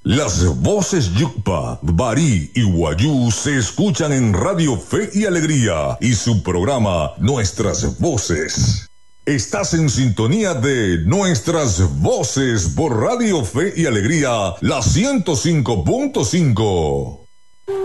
Las voces Yucpa, Barí y Guayú se escuchan en Radio Fe y Alegría y su programa Nuestras Voces. Estás en sintonía de Nuestras Voces por Radio Fe y Alegría, la 105.5.